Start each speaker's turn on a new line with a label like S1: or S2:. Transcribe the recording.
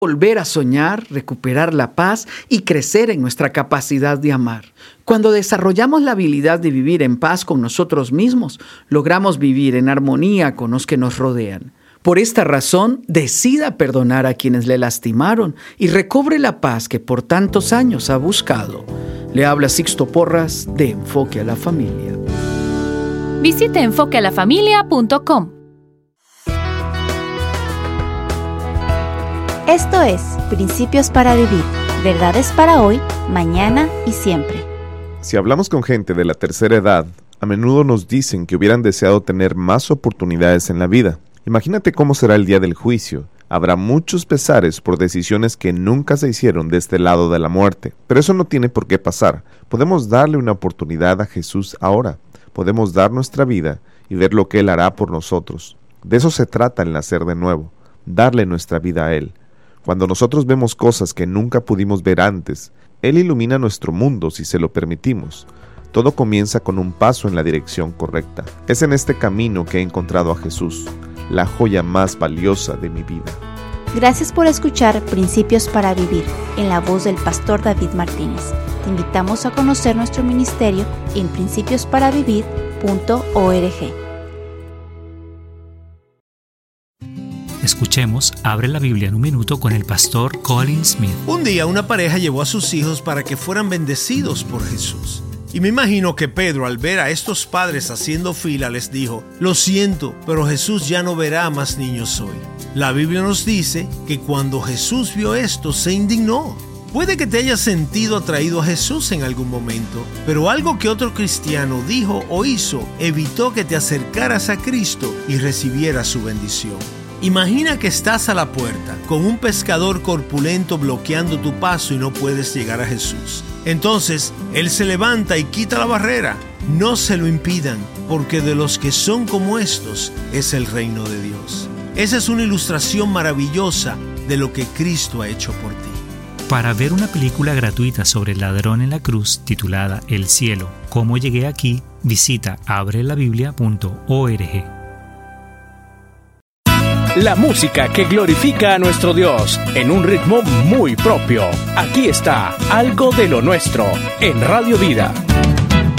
S1: volver a soñar, recuperar la paz y crecer en nuestra capacidad de amar. Cuando desarrollamos la habilidad de vivir en paz con nosotros mismos, logramos vivir en armonía con los que nos rodean. Por esta razón, decida perdonar a quienes le lastimaron y recobre la paz que por tantos años ha buscado. Le habla Sixto Porras de Enfoque a la Familia.
S2: Visite enfoquealafamilia.com.
S3: Esto es Principios para Vivir, verdades para hoy, mañana y siempre.
S4: Si hablamos con gente de la tercera edad, a menudo nos dicen que hubieran deseado tener más oportunidades en la vida. Imagínate cómo será el día del juicio. Habrá muchos pesares por decisiones que nunca se hicieron de este lado de la muerte. Pero eso no tiene por qué pasar. Podemos darle una oportunidad a Jesús ahora. Podemos dar nuestra vida y ver lo que Él hará por nosotros. De eso se trata el nacer de nuevo, darle nuestra vida a Él. Cuando nosotros vemos cosas que nunca pudimos ver antes, Él ilumina nuestro mundo si se lo permitimos. Todo comienza con un paso en la dirección correcta. Es en este camino que he encontrado a Jesús, la joya más valiosa de mi vida.
S3: Gracias por escuchar Principios para Vivir, en la voz del pastor David Martínez. Te invitamos a conocer nuestro ministerio en principiosparavivir.org.
S5: Escuchemos Abre la Biblia en un minuto con el pastor Colin Smith.
S6: Un día una pareja llevó a sus hijos para que fueran bendecidos por Jesús. Y me imagino que Pedro, al ver a estos padres haciendo fila, les dijo: lo siento, pero Jesús ya no verá a más niños hoy. La Biblia nos dice que cuando Jesús vio esto, se indignó. Puede que te hayas sentido atraído a Jesús en algún momento, pero algo que otro cristiano dijo o hizo evitó que te acercaras a Cristo y recibieras su bendición. Imagina que estás a la puerta, con un pescador corpulento bloqueando tu paso y no puedes llegar a Jesús. Entonces, Él se levanta y quita la barrera. No se lo impidan, porque de los que son como estos es el reino de Dios. Esa es una ilustración maravillosa de lo que Cristo ha hecho por ti.
S5: Para ver una película gratuita sobre el ladrón en la cruz titulada El cielo, ¿cómo llegué aquí?, visita abrelabiblia.org.
S7: La música que glorifica a nuestro Dios en un ritmo muy propio. Aquí está Algo de lo Nuestro en Radio Vida.